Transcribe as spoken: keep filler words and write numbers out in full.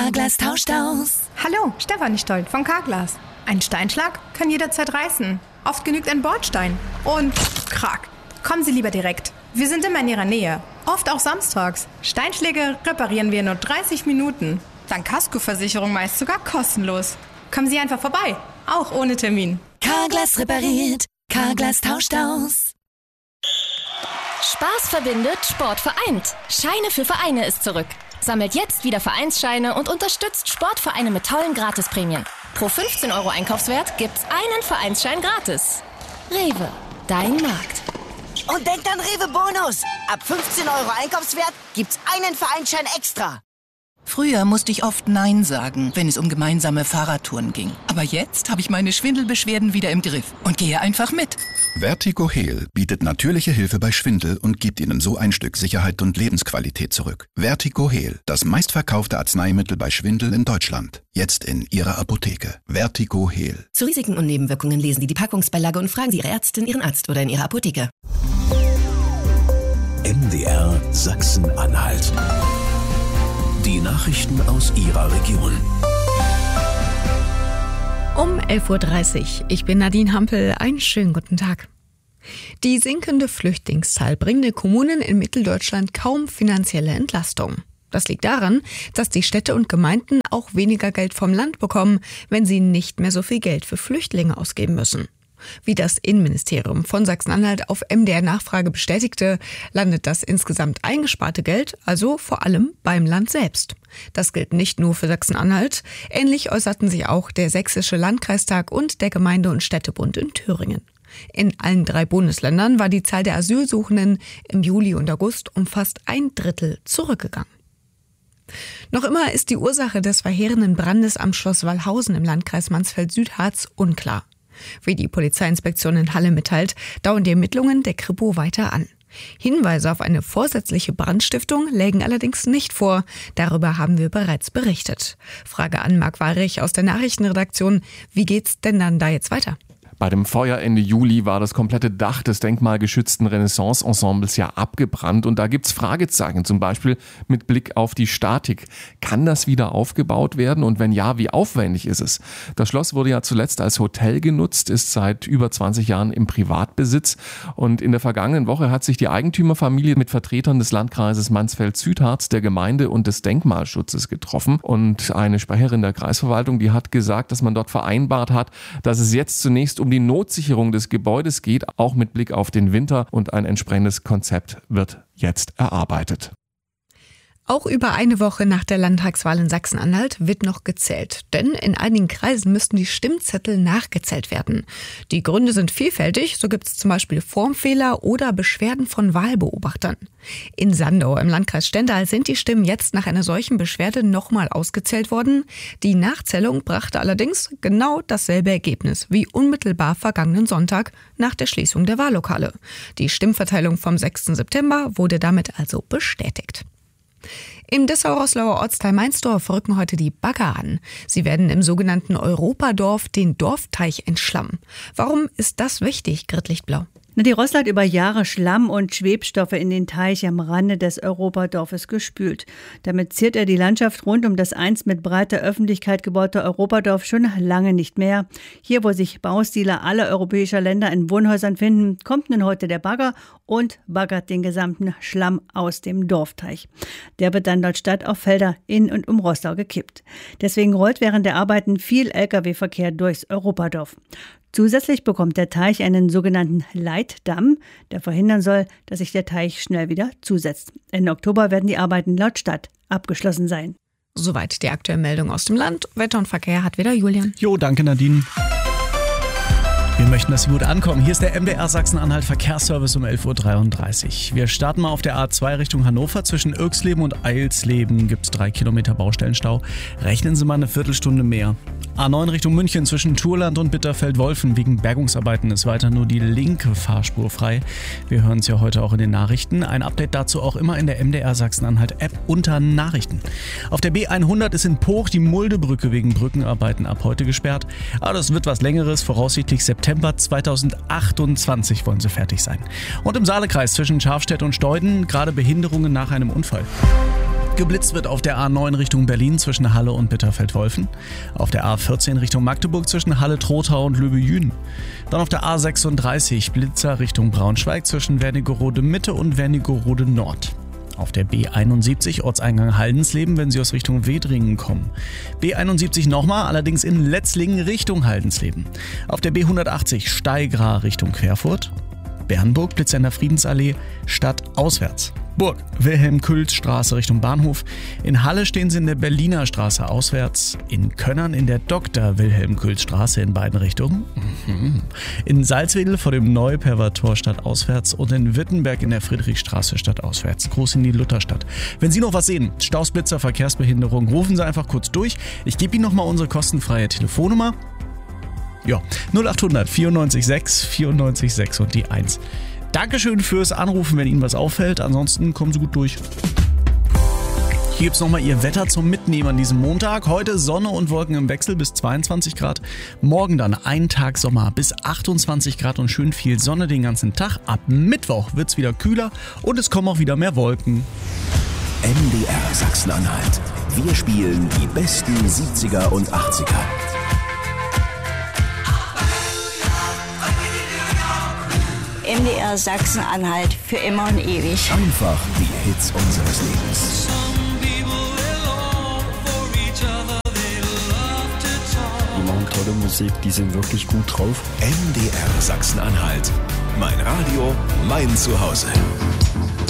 Carglass tauscht aus. Hallo, Stefanie Stolt von Carglass. Ein Steinschlag kann jederzeit reißen. Oft genügt ein Bordstein. Und krack. Kommen Sie lieber direkt. Wir sind immer in Ihrer Nähe. Oft auch samstags. Steinschläge reparieren wir in nur dreißig Minuten. Dank Kaskoversicherung meist sogar kostenlos. Kommen Sie einfach vorbei. Auch ohne Termin. Carglass repariert. Carglass tauscht aus. Spaß verbindet, Sport vereint. Scheine für Vereine ist zurück. Sammelt jetzt wieder Vereinsscheine und unterstützt Sportvereine mit tollen Gratisprämien. Pro fünfzehn Euro Einkaufswert gibt's einen Vereinsschein gratis. Rewe, dein Markt. Und denkt an Rewe Bonus. Ab fünfzehn Euro Einkaufswert gibt's einen Vereinsschein extra. Früher musste ich oft Nein sagen, wenn es um gemeinsame Fahrradtouren ging. Aber jetzt habe ich meine Schwindelbeschwerden wieder im Griff und gehe einfach mit. Vertigo Heal bietet natürliche Hilfe bei Schwindel und gibt Ihnen so ein Stück Sicherheit und Lebensqualität zurück. Vertigo Heal, das meistverkaufte Arzneimittel bei Schwindel in Deutschland. Jetzt in Ihrer Apotheke. Vertigo Heal. Zu Risiken und Nebenwirkungen lesen Sie die Packungsbeilage und fragen Sie Ihre Ärztin, Ihren Arzt oder in Ihrer Apotheke. M D R Sachsen-Anhalt. Die Nachrichten aus Ihrer Region. Um elf Uhr dreißig. Ich bin Nadine Hampel. Einen schönen guten Tag. Die sinkende Flüchtlingszahl bringt den Kommunen in Mitteldeutschland kaum finanzielle Entlastung. Das liegt daran, dass die Städte und Gemeinden auch weniger Geld vom Land bekommen, wenn sie nicht mehr so viel Geld für Flüchtlinge ausgeben müssen. Wie das Innenministerium von Sachsen-Anhalt auf M D R-Nachfrage bestätigte, landet das insgesamt eingesparte Geld also vor allem beim Land selbst. Das gilt nicht nur für Sachsen-Anhalt. Ähnlich äußerten sich auch der Sächsische Landkreistag und der Gemeinde- und Städtebund in Thüringen. In allen drei Bundesländern war die Zahl der Asylsuchenden im Juli und August um fast ein Drittel zurückgegangen. Noch immer ist die Ursache des verheerenden Brandes am Schloss Wallhausen im Landkreis Mansfeld-Südharz unklar. Wie die Polizeiinspektion in Halle mitteilt, dauern die Ermittlungen der Kripo weiter an. Hinweise auf eine vorsätzliche Brandstiftung lägen allerdings nicht vor. Darüber haben wir bereits berichtet. Frage an Marc Weirich aus der Nachrichtenredaktion. Wie geht's denn dann da jetzt weiter? Bei dem Feuer Ende Juli war das komplette Dach des denkmalgeschützten Renaissance-Ensembles ja abgebrannt. Und da gibt's Fragezeichen, zum Beispiel mit Blick auf die Statik. Kann das wieder aufgebaut werden? Und wenn ja, wie aufwendig ist es? Das Schloss wurde ja zuletzt als Hotel genutzt, ist seit über zwanzig Jahren im Privatbesitz. Und in der vergangenen Woche hat sich die Eigentümerfamilie mit Vertretern des Landkreises Mansfeld-Südharz, der Gemeinde und des Denkmalschutzes getroffen. Und eine Sprecherin der Kreisverwaltung, die hat gesagt, dass man dort vereinbart hat, dass es jetzt zunächst um die Notsicherung des Gebäudes geht, auch mit Blick auf den Winter, und ein entsprechendes Konzept wird jetzt erarbeitet. Auch über eine Woche nach der Landtagswahl in Sachsen-Anhalt wird noch gezählt. Denn in einigen Kreisen müssten die Stimmzettel nachgezählt werden. Die Gründe sind vielfältig. So gibt es zum Beispiel Formfehler oder Beschwerden von Wahlbeobachtern. In Sandau im Landkreis Stendal sind die Stimmen jetzt nach einer solchen Beschwerde nochmal ausgezählt worden. Die Nachzählung brachte allerdings genau dasselbe Ergebnis wie unmittelbar vergangenen Sonntag nach der Schließung der Wahllokale. Die Stimmverteilung vom sechsten September wurde damit also bestätigt. Im Dessau-Roßlauer Ortsteil Mainsdorf rücken heute die Bagger an. Sie werden im sogenannten Europadorf den Dorfteich entschlammen. Warum ist das wichtig, Grit Lichtblau? Die Roßl hat über Jahre Schlamm und Schwebstoffe in den Teich am Rande des Europadorfes gespült. Damit ziert er die Landschaft rund um das einst mit breiter Öffentlichkeit gebaute Europadorf schon lange nicht mehr. Hier, wo sich Baustile aller europäischer Länder in Wohnhäusern finden, kommt nun heute der Bagger und baggert den gesamten Schlamm aus dem Dorfteich. Der wird dann laut Stadt auf Felder in und um Roßlau gekippt. Deswegen rollt während der Arbeiten viel L K W-Verkehr durchs Europadorf. Zusätzlich bekommt der Teich einen sogenannten Leitdamm, der verhindern soll, dass sich der Teich schnell wieder zusetzt. Ende Oktober werden die Arbeiten laut Stadt abgeschlossen sein. Soweit die aktuelle Meldung aus dem Land. Wetter und Verkehr hat wieder Julian. Jo, danke Nadine. Wir möchten, dass Sie gut ankommen. Hier ist der M D R Sachsen-Anhalt Verkehrsservice um elf Uhr dreiunddreißig. Wir starten mal auf der A zwei Richtung Hannover. Zwischen Irxleben und Eilsleben gibt es drei Kilometer Baustellenstau. Rechnen Sie mal eine Viertelstunde mehr. A neun Richtung München zwischen Thurland und Bitterfeld-Wolfen. Wegen Bergungsarbeiten ist weiter nur die linke Fahrspur frei. Wir hören es ja heute auch in den Nachrichten. Ein Update dazu auch immer in der M D R Sachsen-Anhalt-App unter Nachrichten. Auf der B hundert ist in Pooch die Muldebrücke wegen Brückenarbeiten ab heute gesperrt. Aber das wird was Längeres, voraussichtlich September zweitausendachtundzwanzig wollen sie fertig sein. Und im Saalekreis zwischen Schafstedt und Steuden gerade Behinderungen nach einem Unfall. Geblitzt wird auf der A neun Richtung Berlin zwischen Halle und Bitterfeld-Wolfen. Auf der A vierzehn Richtung Magdeburg zwischen Halle-Trotha und Löbe-Jüden. Dann auf der A sechsunddreißig Blitzer Richtung Braunschweig zwischen Wernigerode Mitte und Wernigerode Nord. Auf der B einundsiebzig Ortseingang Haldensleben, wenn Sie aus Richtung Wedringen kommen. B einundsiebzig nochmal, allerdings in Letzlingen Richtung Haldensleben. Auf der B hundertachtzig Steigra Richtung Querfurt. Bernburg, Blitzer in der Friedensallee, stadtauswärts. Burg, Wilhelm-Külz-Straße Richtung Bahnhof. In Halle stehen Sie in der Berliner Straße auswärts. In Könnern in der Doktor-Wilhelm-Külz-Straße in beiden Richtungen. In Salzwedel vor dem Neuperver Tor stadtauswärts und in Wittenberg in der Friedrichstraße stadtauswärts. Groß in die Lutherstadt. Wenn Sie noch was sehen, Staus, Blitzer, Verkehrsbehinderung, rufen Sie einfach kurz durch. Ich gebe Ihnen nochmal unsere kostenfreie Telefonnummer. Ja, null acht hundert vierundneunzig sechs vierundneunzig sechs und die eins. Dankeschön fürs Anrufen, wenn Ihnen was auffällt. Ansonsten kommen Sie gut durch. Hier gibt es nochmal Ihr Wetter zum Mitnehmen an diesem Montag. Heute Sonne und Wolken im Wechsel bis zweiundzwanzig Grad. Morgen dann ein Tag Sommer bis achtundzwanzig Grad und schön viel Sonne den ganzen Tag. Ab Mittwoch wird es wieder kühler und es kommen auch wieder mehr Wolken. M D R Sachsen-Anhalt. Wir spielen die besten siebziger und achtziger. M D R Sachsen-Anhalt für immer und ewig. Einfach die Hits unseres Lebens. Die machen tolle Musik, die sind wirklich gut drauf. M D R Sachsen-Anhalt. Mein Radio, mein Zuhause.